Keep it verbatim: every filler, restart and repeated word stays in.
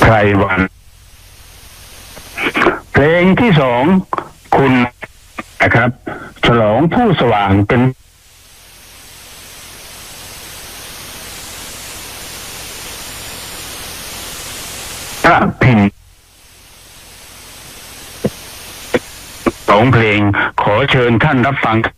ไพรวันเพลงที่สองคุณนะครับฉลองผู้สว่างเป็นพระพิมพ์สองเพลงขอเชิญท่านรับฟัง